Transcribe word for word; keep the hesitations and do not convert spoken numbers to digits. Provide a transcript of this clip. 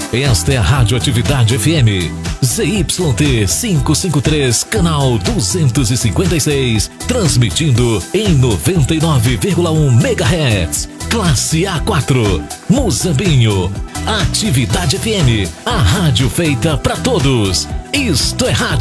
Esta é a Radioatividade F M, Z Y T quinhentos e cinquenta e três, canal duzentos e cinquenta e seis, transmitindo em noventa e nove vírgula um megahertz, classe A quatro, Muzambinho. Atividade F M, a rádio feita pra todos. Isto é rádio.